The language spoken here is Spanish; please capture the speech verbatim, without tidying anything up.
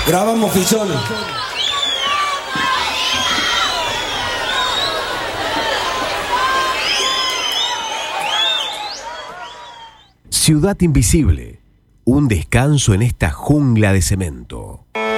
Grabamos Fichón. Ciudad Invisible, un descanso en esta jungla de cemento.